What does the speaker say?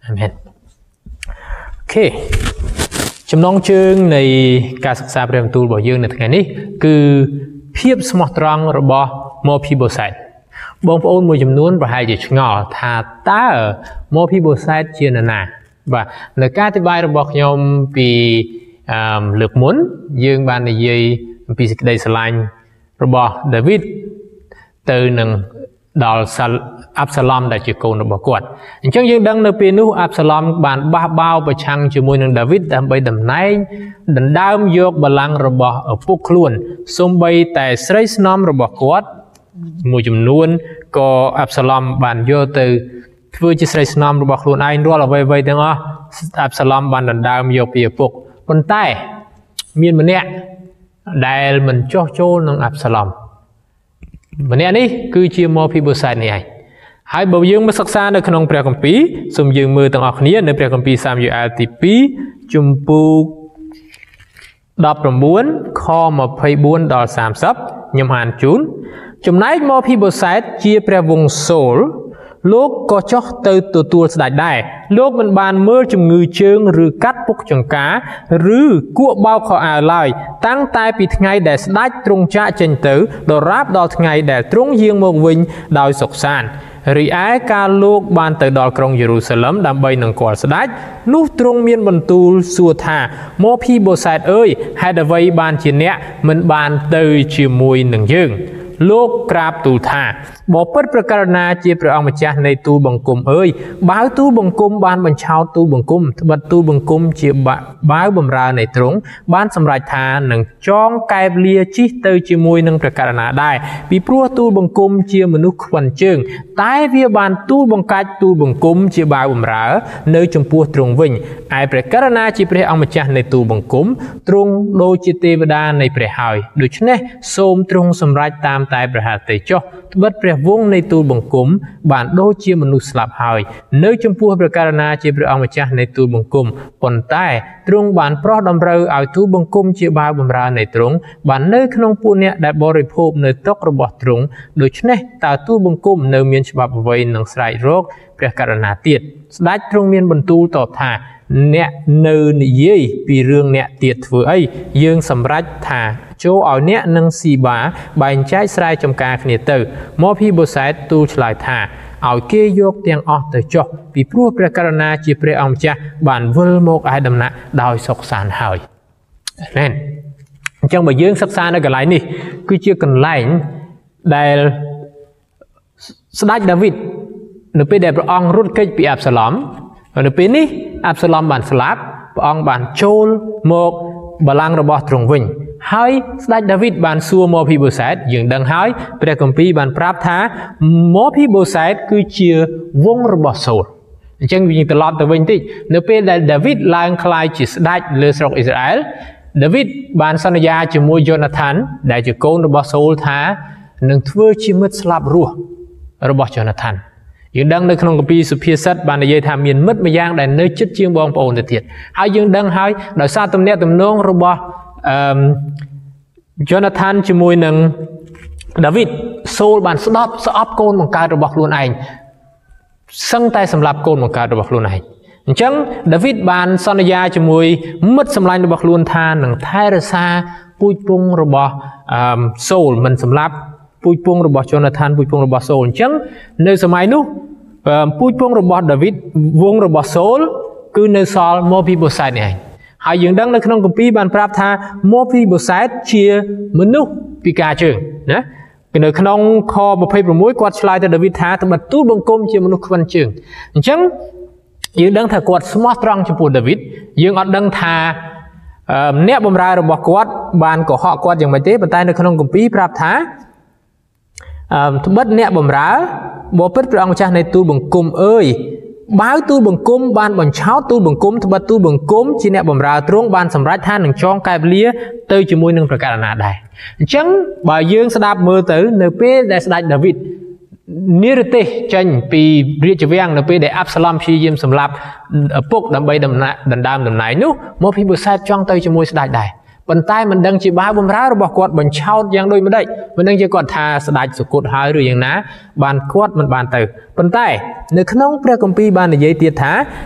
Amen. Ok. Trong nông chương này cả sắc xa bèm tu bảo dương này ngày ní cứ phiếp smart rong rồi bỏ Mephibosheth. Bông ôn mùi chùm nuôn và hai chữ ngỏ thà ta ở Mephibosheth chia nà và nơi ca tế bài rồi bỏ nhóm vì lược muốn dương bàn này dây vì đây sẽ lành rồi bỏ David từ nâng đòi Absalom đã chịu cầu nó bỏ quật. Trong dương đăng nơi bên nụ Absalom bàn ba bao và chăng chịu mùi nâng David đâm bay đầm nay đần đam dọc bà lăng rồi bỏ ở phúc luôn xông bay tại srei nóm rồi bỏ quật mùi chùm nuôn có Absalom bàn vô từ vừa chỉ srei nóm rồi bỏ luôn anh đó là vây tiếng đó Absalom bàn đần đam dọc bìa phúc còn tay miền mình nè đại mình cho nâng Absalom mình nè ní cứ chia Mephibosheth này hai bảo dương mới sắc xa nơi khungព្រះគម្ពីរសូមយើងមើលទាំងអស់គ្នានៅព្រះគម្ពីរសាមយូអែលទី2ជំពូក19ខ24ដល់30ខ្ញុំអានជូនចំណែកMephiboshethជាព្រះវង្សសូលលោកក៏ចុះទៅទទួលស្ដេចដែរលោកមិនបានមើលជំងឺជើងឬកាត់ពុកចង្កាឬគួកបោកខោអាវឡើយតាំងតែពីថ្ងៃដែលស្ដេចទ្រង់ចាកចេញទៅដល់រាបដល់ថ្ងៃដែលទ្រង់យាងមកវិញដោយសុខសាន្តរីឯការលោកបានទៅដល់ក្រុងយេរូសាឡឹមដើម្បីនឹងគាល់ស្ដេចនោះទ្រង់មានបន្ទូលសួរថាMephiboshethអើយហេតុអ្វីបានជាអ្នកមិនបានទៅជាមួយនឹងយើងលោកក្រាបទូលថាបបិទ្ធប្រការណាជាព្រះអង្គម្ចាស់នៃទូលបង្គំអើយបើទូលបង្គំបានបញ្ឆោតទូលបង្គំត្បិតទូលបង្គំជាបាវបំរើនៃទ្រង់បានសម្រេចថានឹងចងកែបលាជិះទៅជាមួយនឹងប្រការណាដែរពីព្រោះទូលបង្គំជាមនុស្សខ្វិនជើងតែវាបានទូលបង្កាច់ទូលបង្គំជាបាវបំរើនៅចំពោះទ្រង់វិញឯព្រះករណាជាព្រះអង្គម្ចាស់នៃទូលបង្គំទ្រង់ដូចជាទេវតានៃព្រះហើយដូច្នេះសូមទ្រង់សម្រេចតាមតែព្រះហត្ថីចុះត្បិតព្រះវង្សនៃទូលបង្គំបានដូចជាមនុស្សស្លាប់ហើយនៅចំពោះព្រះករណាជាព្រះអង្គម្ចាស់នៃទូលបង្គំប៉ុន្តែទ្រង់បានប្រោះតម្រូវឲ្យទូលបង្គំជាបាវបំរើនៃទ្រង់បាននៅក្នុងពួកអ្នកដែលបរិភោគនៅតុរបស់ទ្រង់ដូច្នេះតើទូលបង្គំនៅមានច្បាប់អ្វីនឹងស្រែករកព្រះករណាទៀតស្ដេចទ្រង់មានបន្ទូលតបថាអ្នកនៅនិយាយពីរឿងអ្នកទៀតធ្វើអីយើងសម្រេចថាចូលឲ្យអ្នកនិងស៊ីបាបែងចែកស្រែចម្ការគ្នាទៅMephiboshethទូលឆ្លើយថាឲ្យគេយកទាំងអស់ទៅចុះពីព្រោះព្រះករណាជាព្រះអង្គម្ចាស់បានវិលមកឯដំណាក់ដោយសុខសាន្តហើយអាមែនអញ្ចឹងបើយើងសិក្សានៅកន្លែងនេះគឺជាកន្លែងដែលស្ដេចដាវីតនៅពេលដែលព្រះអង្គរត់គេចពីអាប់សាឡុមនៅពេលនេះអាប់សាឡុមបានស្លាប់ព្រះអង្គបានចូលមកបល្ល័ង្ករបស់ទ្រង់វិញហើយស្ដេចដាវីតបានសួរMephiboshethយើងដឹងហើយព្រះគម្ពីរបានប្រាប់ថា Mephiboshethគឺជាវង្សរបស់សូលអញ្ចឹងយើងត្រឡប់ទៅវិញតិចនៅពេលដែលដាវីតឡើងក្លាយជាស្ដេចលើស្រុកអ៊ីស្រាអែលដាវីតបានសន្យាជាមួយ Jonathan ដែលជាកូនរបស់សូលថានឹងធ្វើជាមិត្តស្លាប់រស់របស់ Jonathanយើងដឹងនៅក្នុងគម្ពីរសុភាសិតបាននិយាយថាមានមិត្តម្យ៉ាងដែលនៅជិតជាងបងប្អូនទៅទៀតហើយយើងដឹងហើយដោយសារទំនាក់ទំនងរបស់Jonathan ជាមួយនឹងដាវីតសូលបានស្អប់កូនបង្កើតរបស់ខ្លួនឯងសឹងតែសម្រាប់កូនបង្កើតរបស់ខ្លួនឯងអញ្ចឹងដាវីតបានសន្យាជាមួយមិត្តសម្លាញ់របស់ខ្លួនថានឹងថែរក្សាពូជពង្សរបស់សូលមិនសម្រាប់ពូជពង្សរបស់ Jonathan ពូជពង្សរបស់សូលអញ្ចឹងនៅសម័យនោះពូជពង្សរបស់ដាវីតវង្សរបស់សូលគឺនៅសល់Mephiboshethនេះឯងហើយយើងដឹងនៅក្នុងគម្ពីរបានប្រាប់ថា Mephiboshethជាមនុស្សពិការជើងណានៅក្នុងខ26គាត់ឆ្លើយទៅដាវីតថាត្បិតទូលបង្គំជាមនុស្សខ្វិនជើងអញ្ចឹងយើងដឹងថាគាត់ស្មោះត្រង់ចំពោះដាវីតយើងអត់ដឹងថាអ្នកបម្រើរបស់គាត់បានកុហកគាត់យ៉ាងម៉េចទេប៉ុន្តែនៅក្នុងគម្ពីរប្រាប់ថាត្បិតអ្នកបម្រើបបិទ្ធព្រះអង្គម្ចាស់នៃទូលបង្គំអើយបើទូលបង្គំបានបញ្ឆោតទូលបង្គំត្បិតទូលបង្គំជាអ្នកបម្រើទ្រង់បានសម្រេចថានឹងចងកែបលាទៅជាមួយនឹងប្រការណាដែរអញ្ចឹងបើយើងស្ដាប់មើលទៅនៅពេលដែលស្ដេចដាវីតនិរទេសចេញពីរាជវាំងនៅពេលដែលអាប់សាឡុមព្យាយាមសម្លាប់ឪពុកដើម្បីដណ្ដើមតំណែងនោះMephiboshethចង់ទៅជាមួយស្ដេចដែរប៉ុន្តែមិនដឹងជាបាវបំរើរបស់គាត់បញ្ឆោតយ៉ាងដូចម្ដេចមិនដឹងជាគាត់ថាស្ដេចសុគតហើយឬយ៉ាងណាបានគាត់មិនបានទៅប៉ុន្តែនៅក្នុងព្រះគម្ពីរបាននិយាយទៀតថា